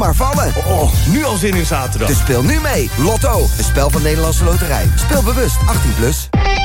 maar vallen. Oh, nu al zin in zaterdag. Dus speel nu mee. Lotto, een spel van Nederlandse Loterij. Speel bewust, 18+.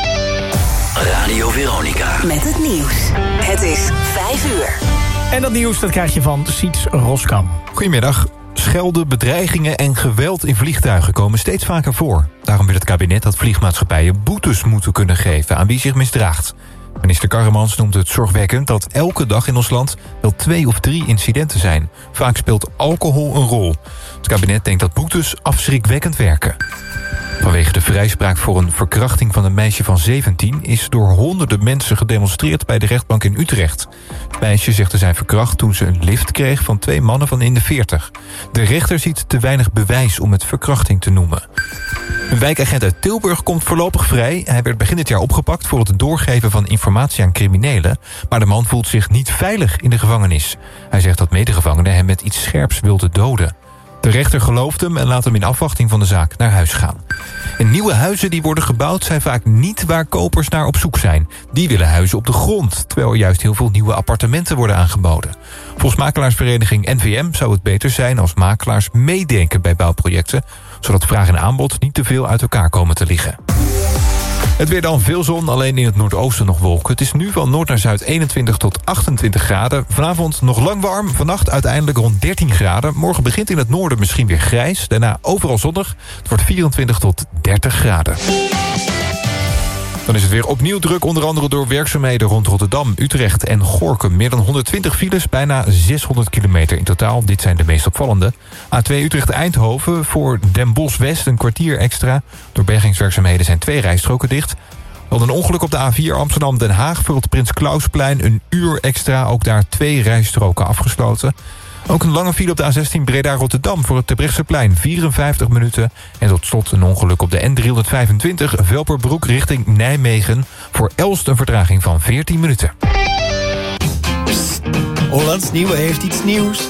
Radio Veronica. Met het nieuws. Het is 5 uur. En dat nieuws dat krijg je van Siets Roskam. Goedemiddag. Schelden, bedreigingen en geweld in vliegtuigen komen steeds vaker voor. Daarom wil het kabinet dat vliegmaatschappijen boetes moeten kunnen geven aan wie zich misdraagt. Minister Karremans noemt het zorgwekkend dat elke dag in ons land wel 2 of 3 incidenten zijn. Vaak speelt alcohol een rol. Het kabinet denkt dat boetes afschrikwekkend werken. Vanwege de vrijspraak voor een verkrachting van een meisje van 17... is door honderden mensen gedemonstreerd bij de rechtbank in Utrecht. Het meisje zegt te zijn verkracht toen ze een lift kreeg van 2 mannen van in de 40. De rechter ziet te weinig bewijs om het verkrachting te noemen. Een wijkagent uit Tilburg komt voorlopig vrij. Hij werd begin dit jaar opgepakt voor het doorgeven van informatie aan criminelen. Maar de man voelt zich niet veilig in de gevangenis. Hij zegt dat medegevangenen hem met iets scherps wilden doden. De rechter gelooft hem en laat hem in afwachting van de zaak naar huis gaan. En nieuwe huizen die worden gebouwd zijn vaak niet waar kopers naar op zoek zijn. Die willen huizen op de grond, terwijl er juist heel veel nieuwe appartementen worden aangeboden. Volgens makelaarsvereniging NVM zou het beter zijn als makelaars meedenken bij bouwprojecten, zodat vraag en aanbod niet te veel uit elkaar komen te liggen. Het weer dan veel zon, alleen in het noordoosten nog wolken. Het is nu van noord naar zuid 21 tot 28 graden. Vanavond nog lang warm, vannacht uiteindelijk rond 13 graden. Morgen begint in het noorden misschien weer grijs. Daarna overal zonnig. Het wordt 24 tot 30 graden. Dan is het weer opnieuw druk, onder andere door werkzaamheden rond Rotterdam, Utrecht en Gorinchem. Meer dan 120 files, bijna 600 kilometer in totaal. Dit zijn de meest opvallende. A2 Utrecht-Eindhoven voor Den Bosch West een kwartier extra. Door bergingswerkzaamheden zijn 2 rijstroken dicht. Dan een ongeluk op de A4 Amsterdam-Den Haag voor het Prins Klausplein een uur extra. Ook daar 2 rijstroken afgesloten. Ook een lange file op de A16 Breda-Rotterdam voor het Terbrechtseplein, 54 minuten. En tot slot een ongeluk op de N325 Velperbroek richting Nijmegen. Voor Elst een vertraging van 14 minuten. Hollands Nieuwe heeft iets nieuws.